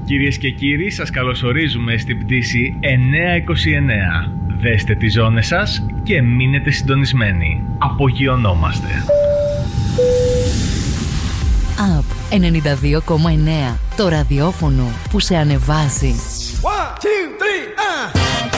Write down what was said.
Κυρίες και κύριοι, σας καλωσορίζουμε στην πτήση 929. Δέστε τις ζώνες σας και μείνετε συντονισμένοι. Απογειωνόμαστε. Up 92,9. Το ραδιόφωνο που σε ανεβάζει. 1, 2, 3,